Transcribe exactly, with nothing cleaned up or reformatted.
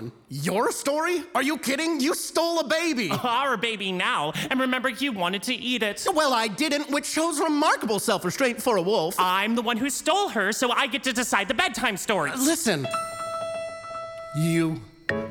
one. Your story? Are you kidding? You stole a baby. Our baby now. And remember, you wanted to eat it. Well, I didn't, which shows remarkable self-restraint for a wolf. I'm the one who stole her, so I get to decide the bedtime stories. Listen. You